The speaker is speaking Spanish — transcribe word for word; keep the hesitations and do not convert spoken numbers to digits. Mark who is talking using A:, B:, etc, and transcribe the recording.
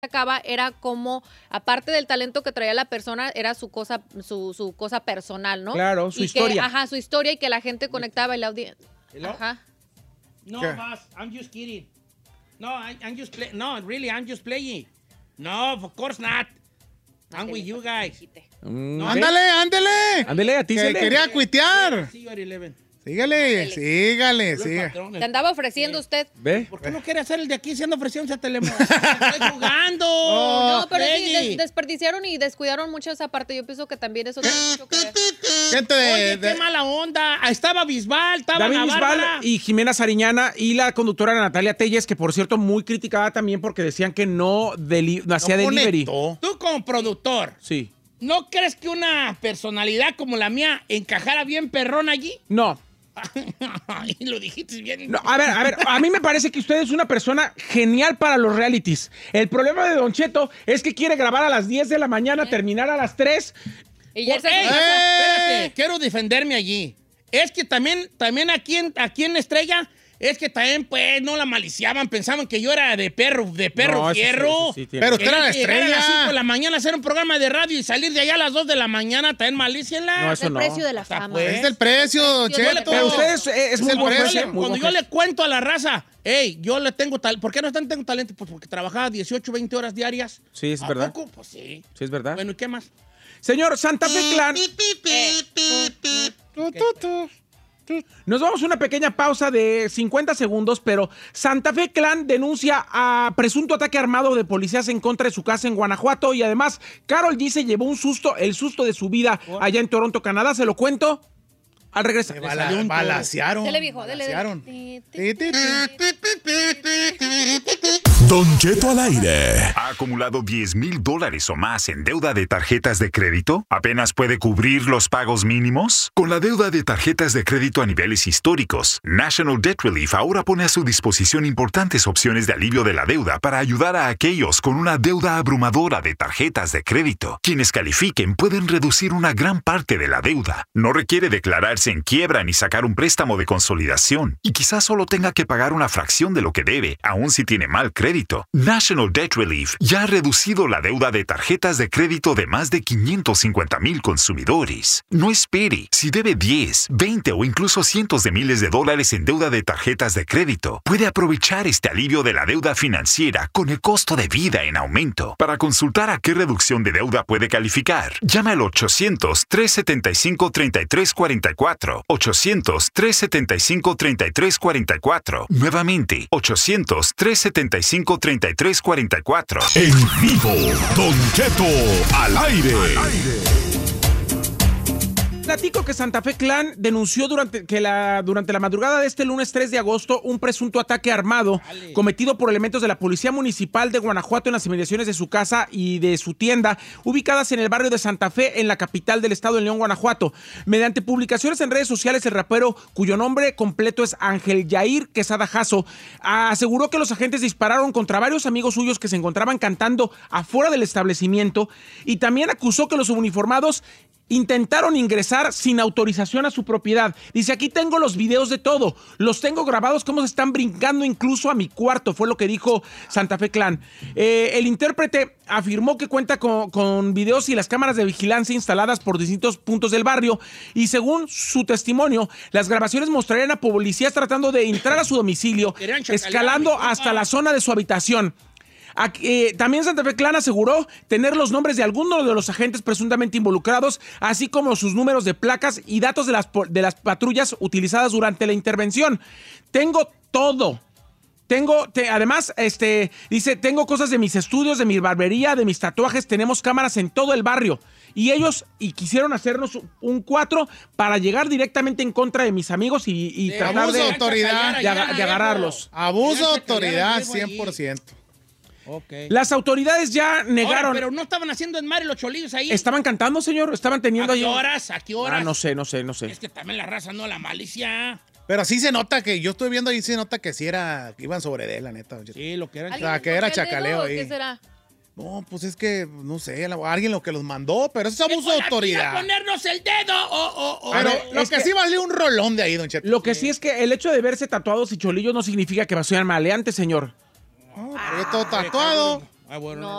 A: Acaba era como, aparte del talento que traía la persona, era su cosa, su, su cosa personal, ¿no?
B: Claro, su
A: y
B: historia.
A: Que, ajá, su historia y que la gente conectaba y la audiencia. Ajá.
C: No, boss, I'm just kidding. No, I, I'm just playing. No, really, I'm just playing. No, of course not. I'm with you guys.
D: Mm, no, ándale, ándale.
B: Ándale, a ti
D: que
B: se le...
D: quería cuitear.
C: Sí, you're eleven.
D: Sígale, sígale, sígale.
A: Te andaba ofreciendo
C: sí.
A: usted.
B: ¿Ve?
C: ¿Por qué no quiere hacer el de aquí siendo ofreciendo a Telemundo? Estoy jugando.
A: No, pero sí, des desperdiciaron y descuidaron mucho esa parte. Yo pienso que también eso tiene mucho que ver.
D: Gente de,
C: Oye,
D: de...
C: qué mala onda. Estaba Bisbal, estaba
B: David
C: Navarra.
B: Bisbal y Jimena Sariñana y la conductora Natalia Telles, que por cierto muy criticada también porque decían que no, deli no hacía
D: no
B: delivery.
C: Tú como productor,
B: sí.
C: ¿no crees que una personalidad como la mía encajara bien perrón allí?
B: No.
C: Y lo dijiste bien.
B: No, a ver, a ver, a mí me parece que usted es una persona genial para los realities. El problema de Don Cheto es que quiere grabar a las diez de la mañana, terminar a las tres.
A: Y ya
C: Por-
A: se
C: ¡Ey!
A: pasa.
C: Espérate, quiero defenderme allí. Es que también, también aquí, en, aquí en Estrella, es que también, pues, no la maliciaban. Pensaban que yo era de perro, de perro
B: No, eso sí,
C: fierro.
B: eso sí tiene-
D: Pero usted era la
C: Querían que llegara a las
D: estrella.
C: cinco de la mañana a hacer un programa de radio y salir de allá a las dos de la mañana, también malícienla.
B: No, eso
A: El
B: no.
A: precio de la
C: Está,
A: fama.
C: pues.
D: Es el precio, Don
A: Yo le-
D: Cheto.
B: Pero usted es, es
D: Es
B: muy
D: el
B: buen
D: precio.
B: juez, ¿eh?
C: Cuando
B: Muy buen
C: yo
B: juez.
C: le cuento a la raza, hey, yo le tengo talento. ¿Por qué no tengo talento? Pues porque trabajaba dieciocho, veinte horas diarias.
B: Sí, es
C: ¿A
B: verdad.
C: poco? Pues sí.
B: Sí, es verdad.
C: Bueno, ¿y qué más?
B: Señor, Santa Fe Clan.
D: Tu, tu, tu.
B: Nos vamos a una pequeña pausa de cincuenta segundos, pero Santa Fe Clan denuncia a presunto ataque armado de policías en contra de su casa en Guanajuato y además Karol G se llevó un susto, el susto de su vida allá en Toronto, Canadá. Se lo cuento al regresar.
D: Bala, balacearon.
A: Dele, viejo, dele, dele.
D: balacearon.
A: Ti, ti,
D: Ti, ti,
E: Don Cheto al aire. ¿Ha acumulado diez mil dólares o más en deuda de tarjetas de crédito? ¿Apenas puede cubrir los pagos mínimos? Con la deuda de tarjetas de crédito a niveles históricos, National Debt Relief ahora pone a su disposición importantes opciones de alivio de la deuda para ayudar a aquellos con una deuda abrumadora de tarjetas de crédito. Quienes califiquen pueden reducir una gran parte de la deuda. No requiere declararse en quiebra ni sacar un préstamo de consolidación. Y quizás solo tenga que pagar una fracción de lo que debe, aun si tiene mal crédito. National Debt Relief ya ha reducido la deuda de tarjetas de crédito de más de quinientos cincuenta mil consumidores. No espere. Si debe diez, veinte o incluso cientos de miles de dólares en deuda de tarjetas de crédito, puede aprovechar este alivio de la deuda financiera con el costo de vida en aumento. Para consultar a qué reducción de deuda puede calificar, llame al ochocientos, tres setenta y cinco, treinta y tres cuarenta y cuatro. ochocientos, tres setenta y cinco, treinta y tres cuarenta y cuatro. Nuevamente, ochocientos, tres setenta y cinco, treinta y tres cuarenta y cuatro.
F: En vivo, Don Cheto al aire.
B: Platico que Santa Fe Clan denunció durante, que la, durante la madrugada de este lunes tres de agosto un presunto ataque armado
C: Dale.
B: cometido por elementos de la Policía Municipal de Guanajuato en las inmediaciones de su casa y de su tienda, ubicadas en el barrio de Santa Fe, en la capital del estado de León, Guanajuato. Mediante publicaciones en redes sociales, el rapero, cuyo nombre completo es Ángel Yair Quesada Jasso, aseguró que los agentes dispararon contra varios amigos suyos que se encontraban cantando afuera del establecimiento y también acusó que los uniformados intentaron ingresar sin autorización a su propiedad. Dice, aquí tengo los videos de todo. Los tengo grabados cómo se están brincando incluso a mi cuarto. Fue lo que dijo Santa Fe Clan. Eh, el intérprete afirmó que cuenta con, con videos y las cámaras de vigilancia instaladas por distintos puntos del barrio. Y según su testimonio, las grabaciones mostrarían a policías tratando de entrar a su domicilio,
C: Querían chacalear
B: escalando
C: a mi
B: hasta
C: compa.
B: la zona de su habitación. Aquí, eh, también Santa Fe Clan aseguró tener los nombres de algunos de los agentes presuntamente involucrados, así como sus números de placas y datos de las, de las patrullas utilizadas durante la intervención. Tengo todo. Tengo, te, además, este, dice, tengo cosas de mis estudios, de mi barbería, de mis tatuajes, tenemos cámaras en todo el barrio. Y ellos y quisieron hacernos un cuatro para llegar directamente en contra de mis amigos y, y
C: De
B: tratar
D: abuso
B: de,
D: de autoridad.
B: de, aga- de agarrarlos.
D: Abuso de
C: Querían chacalear
D: autoridad,
C: al Diego allí.
D: cien por ciento.
C: Ok.
B: Las autoridades ya negaron.
C: Ahora, pero no estaban haciendo en mar los cholillos ahí.
B: ¿Estaban cantando, señor? ¿Estaban teniendo
C: ¿A
B: ahí?
C: qué horas? ¿A qué horas?
B: Ah, no sé, no sé, no sé.
C: Es que también la raza, no la malicia.
D: Pero sí se nota que yo estoy viendo ahí, se nota que sí era, que iban sobre de él, la neta. Don Cheto.
C: Sí, lo que era.
D: O sea, que era
A: ¿Alguien
D: chacaleo
A: escogió el
D: ahí.
A: dedo o ¿Qué será?
D: No, pues es que, no sé, la- alguien lo que los mandó, pero eso es abuso de
C: ¿A
D: autoridad.
C: ponernos el dedo o...? o, o
D: Pero
B: A ver,
D: lo
B: es
D: que,
B: que-
D: sí vale un rolón de ahí, Don Cheto.
B: Lo que sí es que el hecho de verse tatuados y cholillos no significa que sean maleantes, señor.
D: No, pero yo todo tatuado.
C: Ah, bueno,
A: No,